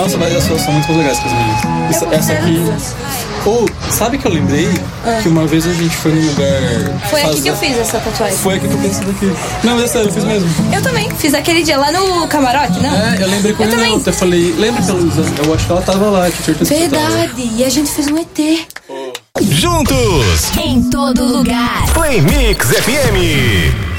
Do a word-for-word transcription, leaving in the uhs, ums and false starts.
Nossa, mas as suas são muito legais com as minhas. Essa, essa aqui. Ou, oh, sabe que eu lembrei? Ah. Que uma vez a gente foi num lugar. Foi fazer... aqui que eu fiz essa tatuagem. Foi aqui que eu fiz essa daqui. Não, mas é sério, eu fiz mesmo. Eu também, fiz aquele dia lá no camarote, não? É, eu lembrei com eu também. Eu falei, lembra pela Luísa? Eu acho que ela tava lá, que certeza. Verdade, e a gente fez um E T. Oh. Juntos! Em todo lugar. Play Mix F M.